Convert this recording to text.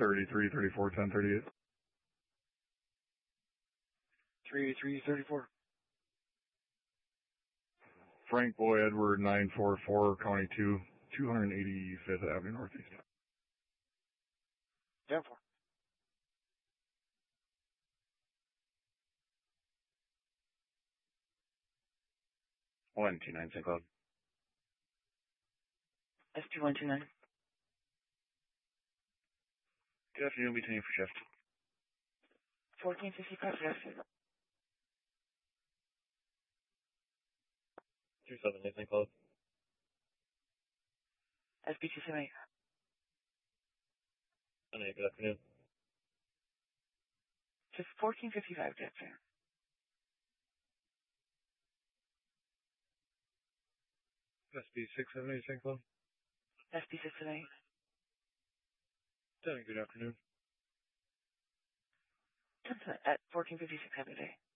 33, 34, 10, 38. 3334. Frank Boy Edward 944, County 2, 285th Avenue Northeast. 10-4. One two nine St. Cloud. ST129. Good afternoon, between for shift. 1455, yes. 278 St. Cloud. SB278. Good afternoon. Just 1455, good afternoon. SB678 St. Cloud. SB678. Good afternoon. At 1456, have a good day.